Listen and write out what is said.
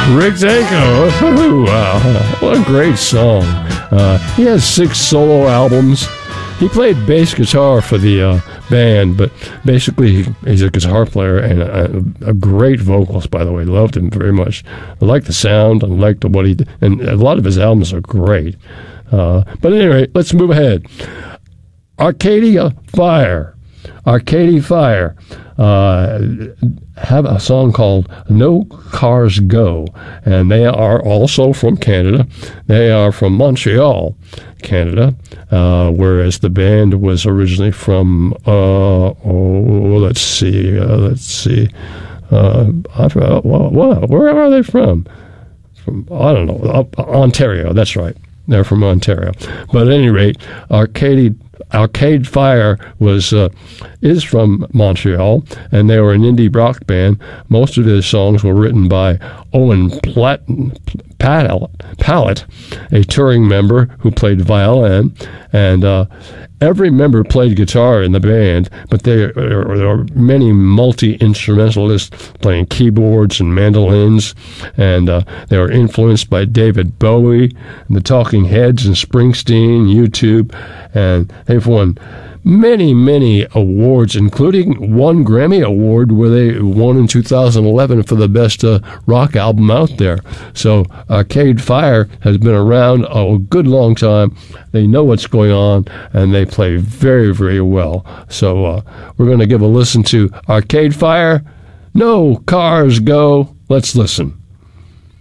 Rick Danko. Wow, what a great song. He has 6 solo albums. He played bass guitar for the band, but basically he's a guitar player and a great vocalist, by the way. Loved him very much. I like the sound. I liked what he did. And a lot of his albums are great. But anyway, let's move ahead. Arcadia Fire. Arcade Fire have a song called No Cars Go, and they are also from Canada. They are from Montreal, Canada, whereas the band was originally from, let's see, where are they from? I don't know, Ontario, that's right. They're from Ontario. But at any rate, Arcade Fire is from Montreal, and they were an indie rock band. Most of their songs were written by Owen Pallett, a touring member who played violin, and every member played guitar in the band, but there are many multi-instrumentalists playing keyboards and mandolins, and they were influenced by David Bowie, and the Talking Heads, and Springsteen, YouTube, and they've won many, many awards, including one Grammy Award where they won in 2011 for the best rock album out there. So Arcade Fire has been around a good long time. They know what's going on, and they play very, very well. So we're going to give a listen to Arcade Fire. No Cars Go. Let's listen.